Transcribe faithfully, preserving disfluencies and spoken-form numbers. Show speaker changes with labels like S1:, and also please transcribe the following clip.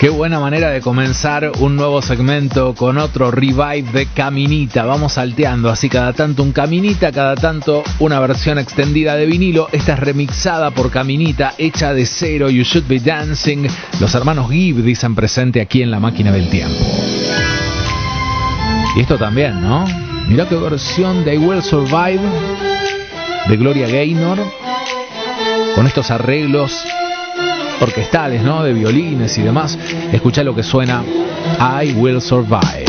S1: Qué buena manera de comenzar un nuevo segmento con otro revive de Caminita. Vamos salteando así cada tanto un Caminita, cada tanto una versión extendida de vinilo. Esta es remixada por Caminita, hecha de cero. You Should Be Dancing. Los hermanos Gibb dicen presente aquí en La Máquina del Tiempo. Y esto también, ¿no? Mirá qué versión de I Will Survive de Gloria Gaynor, con estos arreglos orquestales, ¿no? De violines y demás. Escuchá lo que suena I Will Survive.